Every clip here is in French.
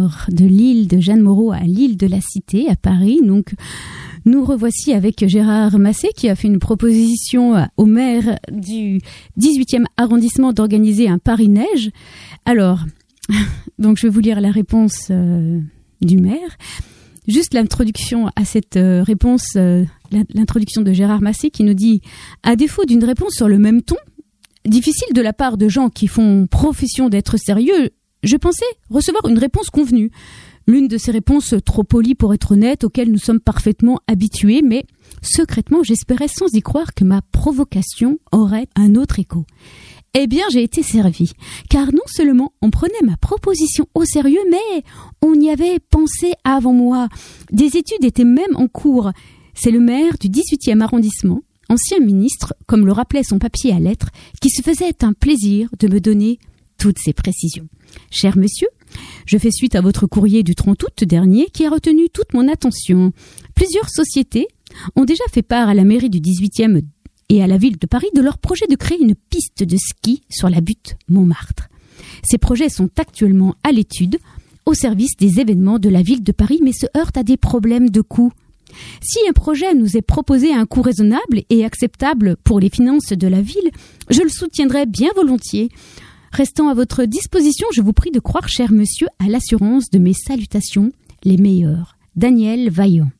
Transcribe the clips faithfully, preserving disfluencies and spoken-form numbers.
l'aéroport de l'île de Jeanne Moreau à l'île de la Cité à Paris. Donc, nous revoici avec Gérard Massé qui a fait une proposition au maire du dix-huitième arrondissement d'organiser un Paris-Neige. Alors, donc je vais vous lire la réponse euh, du maire. Juste l'introduction à cette euh, réponse, euh, l'introduction de Gérard Massé qui nous dit « À défaut d'une réponse sur le même ton, difficile de la part de gens qui font profession d'être sérieux, je pensais recevoir une réponse convenue. L'une de ces réponses trop polies pour être honnête, auxquelles nous sommes parfaitement habitués, mais secrètement, j'espérais sans y croire que ma provocation aurait un autre écho. Eh bien, j'ai été servi, car non seulement on prenait ma proposition au sérieux, mais on y avait pensé avant moi. Des études étaient même en cours. C'est le maire du dix-huitième arrondissement, ancien ministre, comme le rappelait son papier à lettres, qui se faisait un plaisir de me donner toutes ces précisions. Cher monsieur, je fais suite à votre courrier du trente août dernier qui a retenu toute mon attention. Plusieurs sociétés ont déjà fait part à la mairie du dix-huitième et à la ville de Paris de leur projet de créer une piste de ski sur la butte Montmartre. Ces projets sont actuellement à l'étude au service des événements de la ville de Paris, mais se heurtent à des problèmes de coût. Si un projet nous est proposé à un coût raisonnable et acceptable pour les finances de la ville, je le soutiendrai bien volontiers. Restant à votre disposition, je vous prie de croire, cher monsieur, à l'assurance de mes salutations, les meilleures. Daniel Vaillant.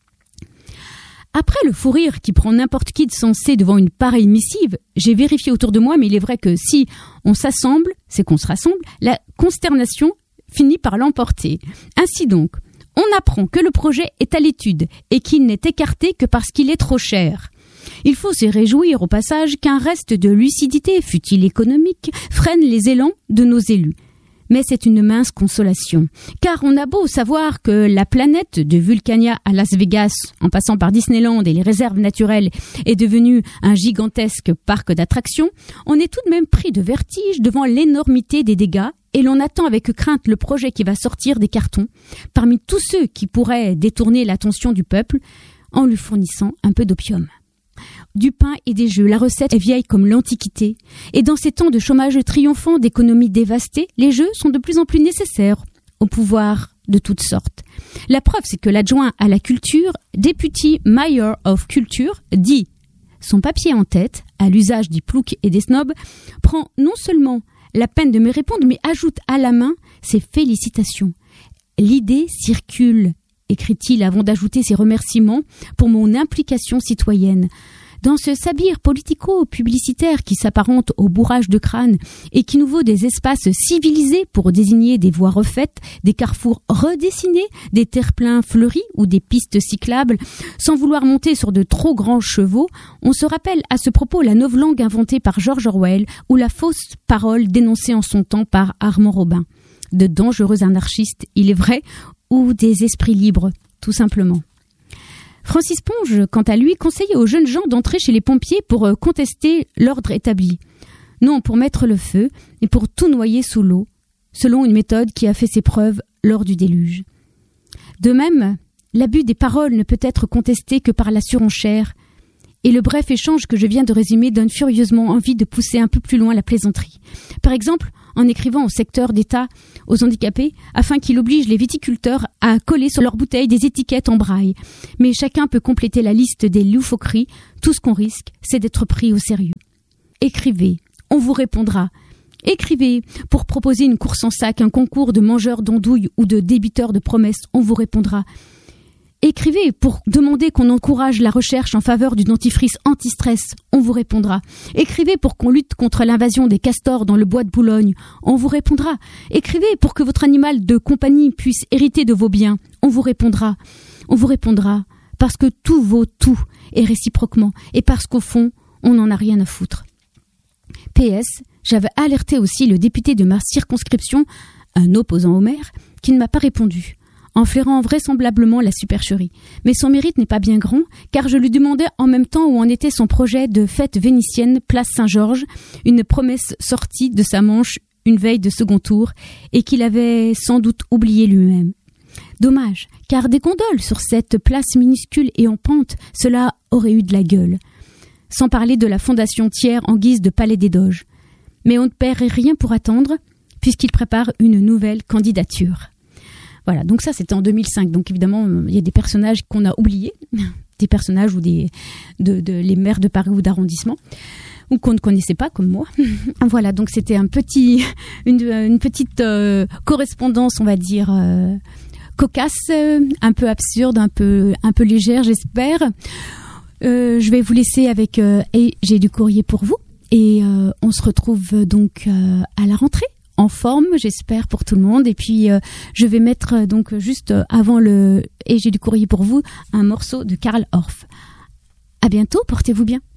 Après le fou rire qui prend n'importe qui de sensé devant une pareille missive, j'ai vérifié autour de moi, mais il est vrai que si on s'assemble, c'est qu'on se rassemble, la consternation finit par l'emporter. Ainsi donc, on apprend que le projet est à l'étude et qu'il n'est écarté que parce qu'il est trop cher. Il faut se réjouir au passage qu'un reste de lucidité, fût-il économique, freine les élans de nos élus. Mais c'est une mince consolation, car on a beau savoir que la planète de Vulcania à Las Vegas, en passant par Disneyland et les réserves naturelles, est devenue un gigantesque parc d'attractions, on est tout de même pris de vertige devant l'énormité des dégâts et l'on attend avec crainte le projet qui va sortir des cartons, parmi tous ceux qui pourraient détourner l'attention du peuple en lui fournissant un peu d'opium. Du pain et des jeux, la recette est vieille comme l'Antiquité. Et dans ces temps de chômage triomphant, d'économie dévastée, les jeux sont de plus en plus nécessaires au pouvoir de toutes sortes. La preuve, c'est que l'adjoint à la culture, Deputy Mayor of Culture, dit, son papier en tête, à l'usage des ploucs et des snobs, prend non seulement la peine de me répondre, mais ajoute à la main ses félicitations. L'idée circule, écrit-il avant d'ajouter ses remerciements pour mon implication citoyenne. Dans ce sabir politico-publicitaire qui s'apparente au bourrage de crâne et qui nous vaut des espaces civilisés pour désigner des voies refaites, des carrefours redessinés, des terre-pleins fleuris ou des pistes cyclables, sans vouloir monter sur de trop grands chevaux, on se rappelle à ce propos la novlangue inventée par George Orwell ou la fausse parole dénoncée en son temps par Armand Robin. De dangereux anarchistes, il est vrai, ou des esprits libres, tout simplement. Francis Ponge, quant à lui, conseillait aux jeunes gens d'entrer chez les pompiers pour contester l'ordre établi. Non, pour mettre le feu et pour tout noyer sous l'eau, selon une méthode qui a fait ses preuves lors du déluge. De même, l'abus des paroles ne peut être contesté que par la surenchère, et le bref échange que je viens de résumer donne furieusement envie de pousser un peu plus loin la plaisanterie. Par exemple, en écrivant au secteur d'État aux handicapés, afin qu'il oblige les viticulteurs à coller sur leurs bouteilles des étiquettes en braille. Mais chacun peut compléter la liste des loufoqueries. Tout ce qu'on risque, c'est d'être pris au sérieux. Écrivez, on vous répondra. Écrivez pour proposer une course en sac, un concours de mangeurs d'andouilles ou de débiteurs de promesses, on vous répondra. Écrivez pour demander qu'on encourage la recherche en faveur du dentifrice anti-stress, on vous répondra. Écrivez pour qu'on lutte contre l'invasion des castors dans le bois de Boulogne, on vous répondra. Écrivez pour que votre animal de compagnie puisse hériter de vos biens, on vous répondra. On vous répondra parce que tout vaut tout, et réciproquement, et parce qu'au fond, on n'en a rien à foutre. P S, j'avais alerté aussi le député de ma circonscription, un opposant au maire, qui ne m'a pas répondu, en flairant vraisemblablement la supercherie. Mais son mérite n'est pas bien grand, car je lui demandais en même temps où en était son projet de fête vénitienne place Saint-Georges, une promesse sortie de sa manche une veille de second tour, et qu'il avait sans doute oublié lui-même. Dommage, car des gondoles sur cette place minuscule et en pente, cela aurait eu de la gueule. Sans parler de la fondation Thiers en guise de palais des doges. Mais on ne perd rien pour attendre, puisqu'il prépare une nouvelle candidature. Voilà, donc ça c'était en deux mille cinq. Donc évidemment, il y a des personnages qu'on a oubliés, des personnages ou des de, de les maires de Paris ou d'arrondissement, ou qu'on ne connaissait pas comme moi. Voilà, donc c'était un petit, une, une petite euh, correspondance, on va dire euh, cocasse, un peu absurde, un peu un peu légère, j'espère. Euh, je vais vous laisser avec euh, et j'ai du courrier pour vous, et euh, on se retrouve donc euh, à la rentrée. En forme, j'espère, pour tout le monde. Et puis, euh, je vais mettre euh, donc juste euh, avant le « Et j'ai du courrier pour vous » un morceau de Karl Orff. À bientôt, portez-vous bien.